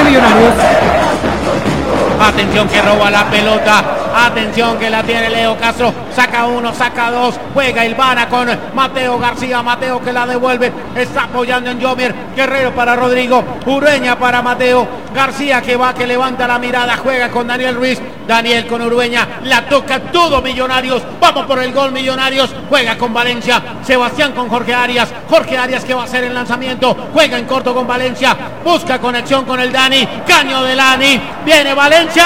Millonarios. Atención que roba la pelota. Atención que la tiene Leo Castro. Saca uno, saca dos. Juega Ilvana con Mateo García. Mateo que la devuelve. Está apoyando en Yomier. Guerrero para Rodrigo. Urueña para Mateo. García que va, que levanta la mirada. Juega con Daniel Ruiz. Daniel con Urueña. La toca todo Millonarios. Vamos por el gol Millonarios. Juega con Valencia. Sebastián con Jorge Arias. Jorge Arias que va a hacer el lanzamiento. Juega en corto con Valencia. Busca conexión con el Dani. Caño de Dani. Viene Valencia.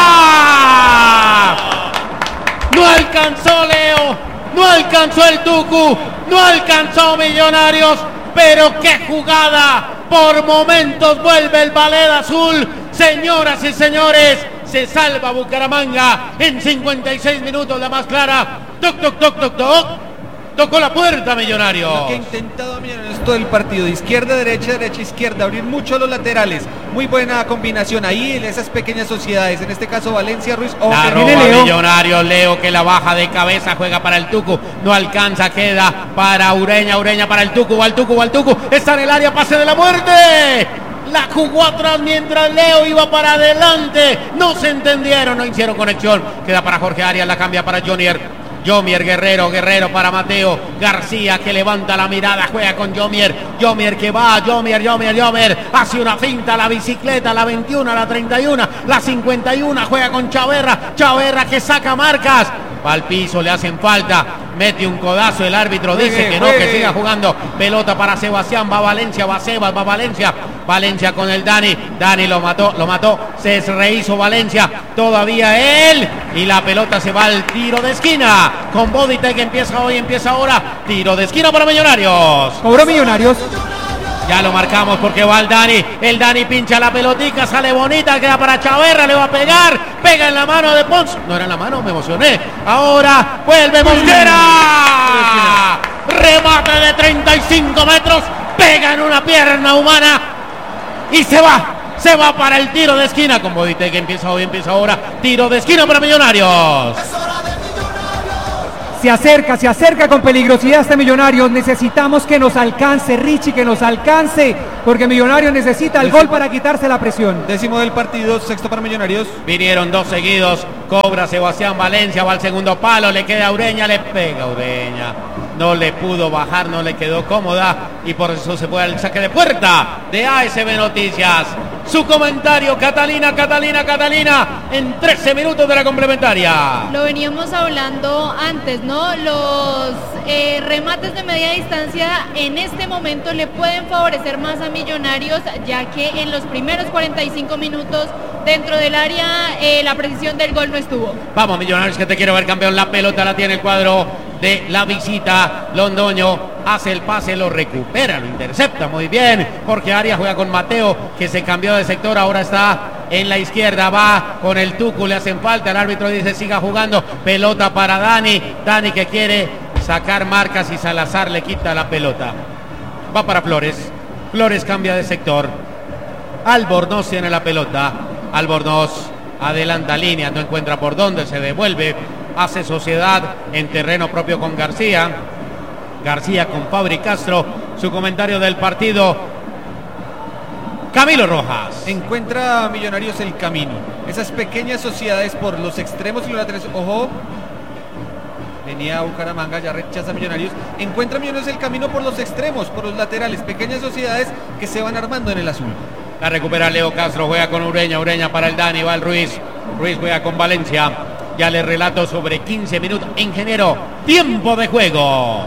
No alcanzó Leo, no alcanzó el Tucu, no alcanzó Millonarios, pero qué jugada, por momentos vuelve el ballet azul, señoras y señores, se salva Bucaramanga en 56 minutos, la más clara, toc, toc, toc, toc, toc. Tocó la puerta Millonarios. Lo que ha intentado Millonarios todo el partido, de izquierda, derecha, derecha, izquierda, abrir mucho los laterales. Muy buena combinación ahí en esas pequeñas sociedades. En este caso Valencia, Ruiz. La roba Millonarios, Leo que la baja de cabeza, juega para el Tucu. No alcanza, queda para Ureña. Ureña para el Tucu, va el Tucu, va el Tucu. Está en el área, pase de la muerte. La jugó atrás mientras Leo iba para adelante. No se entendieron, no hicieron conexión. Queda para Jorge Arias, la cambia para Jonier. Yomier, Guerrero para Mateo García que levanta la mirada, juega con Yomier que va, Yomier, hace una finta, la bicicleta, la 21, la 31, la 51, juega con Chaverra que saca marcas, va al piso, le hacen falta, mete un codazo, el árbitro dice que no, que siga jugando, pelota para Sebastián, va Valencia, va Sebas, va Valencia con el Dani lo mató, se rehizo Valencia, todavía él, y la pelota se va al tiro de esquina, con Bodite que empieza hoy, empieza ahora, tiro de esquina para Millonarios. Cobró Millonarios. Ya lo marcamos porque va el Dani pincha la pelotica, sale bonita, queda para Chaverra, le va a pegar, pega en la mano de Pons, no era en la mano, me emocioné, ahora vuelve Mosquera, remate de 35 metros, pega en una pierna humana y se va para el tiro de esquina, con Bodite que empieza hoy, empieza ahora, tiro de esquina para Millonarios. Se acerca con peligrosidad este Millonarios. Necesitamos que nos alcance, Richie, que nos alcance, porque Millonarios necesita el gol para quitarse la presión. Décimo del partido, sexto para Millonarios. Vinieron dos seguidos, cobra Sebastián Valencia, va al segundo palo, le queda Ureña, le pega Ureña. No le pudo bajar, no le quedó cómoda y por eso se fue al saque de puerta de ASB Noticias. Su comentario, Catalina, en 13 minutos de la complementaria. Lo veníamos hablando antes, ¿no? Los remates de media distancia en este momento le pueden favorecer más a Millonarios, ya que en los primeros 45 minutos dentro del área la precisión del gol no estuvo. Vamos Millonarios, que te quiero ver campeón. La pelota la tiene el cuadro de la visita. Londoño hace el pase, lo recupera, lo intercepta muy bien. Jorge Arias juega con Mateo, que se cambió de sector, ahora está en la izquierda, va con el Tucu, le hacen falta, el árbitro dice siga jugando, pelota para Dani que quiere sacar marcas y Salazar le quita la pelota. Va para Flores cambia de sector, Albornoz tiene la pelota, Albornoz adelanta línea, no encuentra por dónde, se devuelve, hace sociedad en terreno propio con García con Fabri Castro. Su comentario del partido, Camilo Rojas. Encuentra a Millonarios el camino, esas pequeñas sociedades por los extremos y los laterales. Ojo, venía Bucaramanga, ya rechaza Millonarios. Encuentra Millonarios el camino por los extremos, por los laterales, pequeñas sociedades que se van armando en el azul. La recupera Leo Castro, juega con Ureña para el Dani, va el Ruiz juega con Valencia. Ya le relato sobre 15 minutos. Ingeniero, tiempo de juego.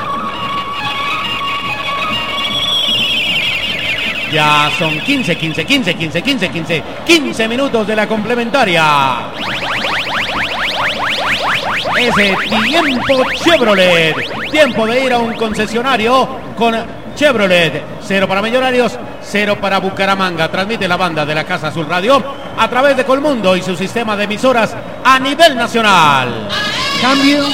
Ya son 15 minutos de la complementaria. Ese tiempo Chevrolet. Tiempo de ir a un concesionario con Chevrolet. 0 para Millonarios, 0 para Bucaramanga. Transmite la banda de la Casa Azul Radio a través de Colmundo y su sistema de emisoras a nivel nacional. Cambio.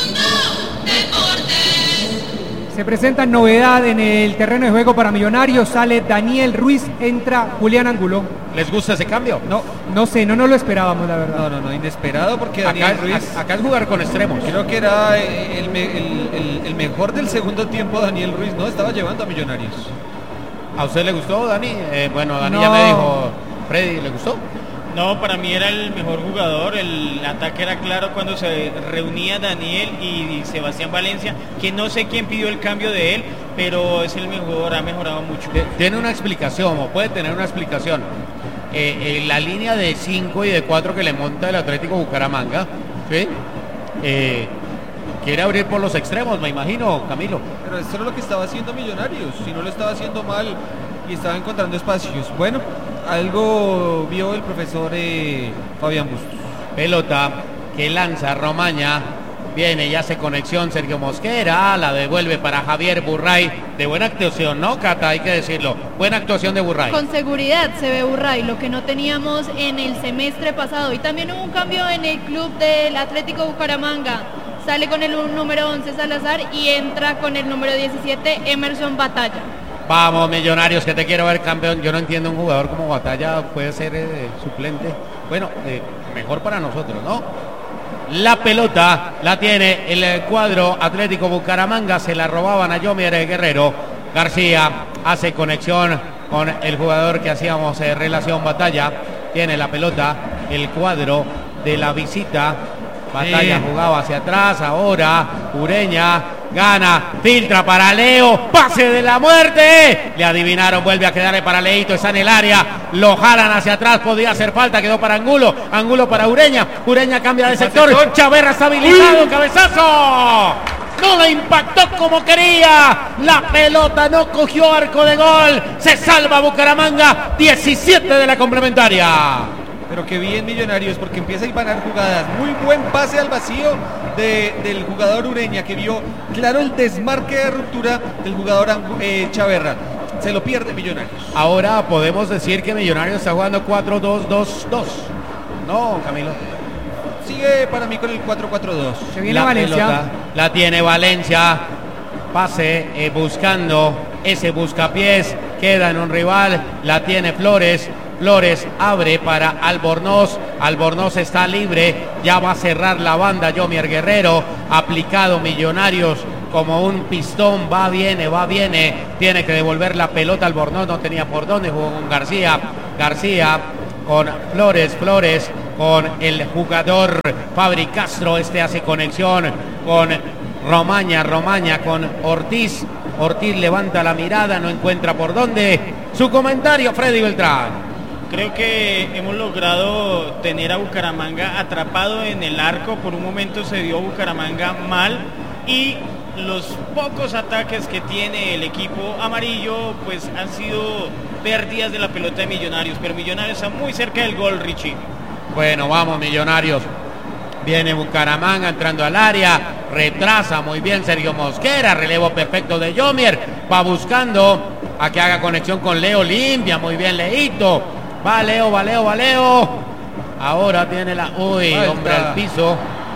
Se presenta novedad en el terreno de juego para Millonarios. Sale Daniel Ruiz, entra Julián Angulo. ¿Les gusta ese cambio? No sé, no lo esperábamos, la verdad. No, inesperado porque Daniel Ruiz... Acá es jugar con extremos. Creo que era el mejor del segundo tiempo. Daniel Ruiz, ¿no? Estaba llevando a Millonarios. ¿A usted le gustó, Dani? Bueno, Dani ya me dijo... Freddy, ¿le gustó? No, para mí era el mejor jugador, el ataque era claro cuando se reunía Daniel y Sebastián Valencia, que no sé quién pidió el cambio de él, pero es el mejor, ha mejorado mucho. Tiene una explicación, o puede tener una explicación. La línea de 5 y de 4 que le monta el Atlético Bucaramanga, ¿sí? Quiere abrir por los extremos, me imagino, Camilo. Pero esto era lo que estaba haciendo Millonarios, si no lo estaba haciendo mal y estaba encontrando espacios. Bueno, algo vio el profesor Fabián Bustos. Pelota que lanza Romaña, viene y hace conexión Sergio Mosquera, la devuelve para Javier Burray. De buena actuación, ¿no, Cata? Hay que decirlo. Buena actuación de Burray. Con seguridad se ve Burray, lo que no teníamos en el semestre pasado. Y también hubo un cambio en el club del Atlético Bucaramanga. Sale con el número 11 Salazar y entra con el número 17 Emerson Batalla. Vamos, Millonarios, que te quiero ver campeón. Yo no entiendo un jugador como Batalla puede ser suplente. Bueno, mejor para nosotros, ¿no? La pelota la tiene el cuadro Atlético Bucaramanga. Se la robaban a Yomier Guerrero. García hace conexión con el jugador que hacíamos relación Batalla. Tiene la pelota el cuadro de la visita. Batalla jugaba hacia atrás, ahora Ureña gana, filtra para Leo, pase de la muerte, le adivinaron, vuelve a quedarle para Leito, está en el área, lo jalan hacia atrás, podía hacer falta, quedó para Angulo, Angulo para Ureña, Ureña cambia de sector, Chaverra está habilitado, cabezazo, no la impactó como quería, la pelota no cogió arco de gol, se salva Bucaramanga, 17 de la complementaria. Pero que bien Millonarios, porque empieza a imanar jugadas. Muy buen pase al vacío del jugador Ureña, que vio claro el desmarque de ruptura del jugador Chaverra. Se lo pierde Millonarios. Ahora podemos decir que Millonarios está jugando 4-2-2-2. No, Camilo. Sigue para mí con el 4-4-2. Se viene Valencia. Pelota, la tiene Valencia. Pase buscando ese buscapiés. Queda en un rival. La tiene Flores. Flores abre para Albornoz, Albornoz está libre, ya va a cerrar la banda Yomier Guerrero, aplicado Millonarios como un pistón, va, viene, tiene que devolver la pelota Albornoz, no tenía por dónde, jugó con García, García con Flores, Flores con el jugador Fabri Castro, este hace conexión con Romaña, Romaña con Ortiz, Ortiz levanta la mirada, no encuentra por dónde, su comentario Freddy Beltrán. Creo que hemos logrado tener a Bucaramanga atrapado en el arco. Por un momento se dio Bucaramanga mal y los pocos ataques que tiene el equipo amarillo pues han sido pérdidas de la pelota de Millonarios. Pero Millonarios está muy cerca del gol, Richie. Bueno, vamos Millonarios. Viene Bucaramanga entrando al área, retrasa muy bien Sergio Mosquera, relevo perfecto de Yomier, va buscando a que haga conexión con Leo, limpia muy bien Leito. Va Leo, va Leo, va Leo. Ahora tiene la... Uy, hombre al piso.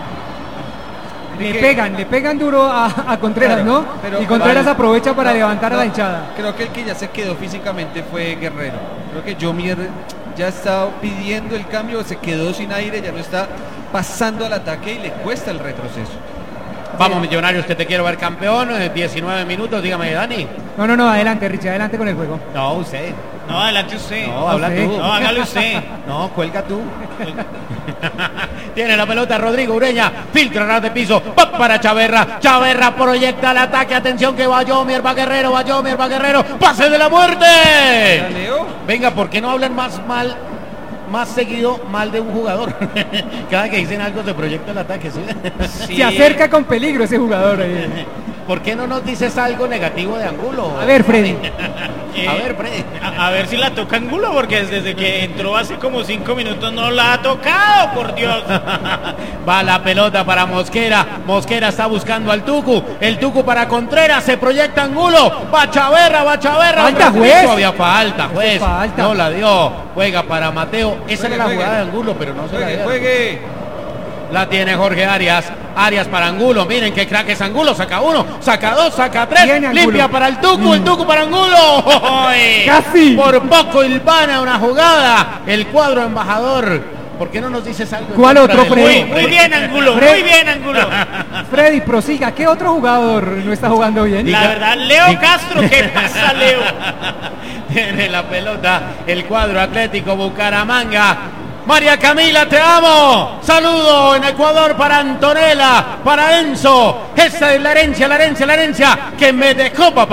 Le pegan duro a Contreras, claro, ¿no? Pero, y Contreras aprovecha para levantar a la hinchada. Creo que el que ya se quedó físicamente fue Guerrero. Creo que Yomier ya está pidiendo el cambio, se quedó sin aire, ya no está pasando al ataque y le cuesta el retroceso. Vamos Millonarios, que te quiero ver campeón, 19 minutos, dígame Dani. No, adelante Richie, adelante con el juego. No, usted. No, adelante usted. No, habla tú. No, hágale usted. No, cuelga tú. Tiene la pelota Rodrigo Ureña, filtra ras de piso, va para Chaverra, Chaverra proyecta el ataque, atención que va Yomier, va Guerrero, pase de la muerte. Venga, ¿por qué no hablan más seguido mal de un jugador? Cada que dicen algo se proyecta el ataque, ¿sí? Sí. Se acerca con peligro ese jugador. ¿Por qué no nos dices algo negativo de Angulo? A ver, Freddy. A ver si la toca Angulo, porque desde que entró hace como 5 minutos no la ha tocado, por Dios. Va la pelota para Mosquera. Mosquera está buscando al Tucu. El Tucu para Contreras. Se proyecta Angulo. Va Chaverra. Falta, juez. Había falta, juez. Falta. No la dio. Juega para Mateo. Esa era la jugada de Angulo, pero no se la dio. Juegue. La tiene Jorge Arias. Arias para Angulo. Miren qué crack es Angulo. Saca uno, saca dos, saca tres. Limpia para el Tucu. El Tucu para Angulo. Casi. Por poco hilvana una jugada. El cuadro embajador ¿Por qué no nos dices algo? en ¿Cuál contra otro, del- Freddy? Muy bien, Angulo, Fred- muy bien, Angulo. Freddy, prosiga. ¿Qué otro jugador no está jugando bien? La verdad, Leo Castro, ¿qué pasa, Leo? Tiene la pelota el cuadro Atlético Bucaramanga. María Camila, te amo. Saludo en Ecuador para Antonella, para Enzo. Esa es la herencia que me dejó papá.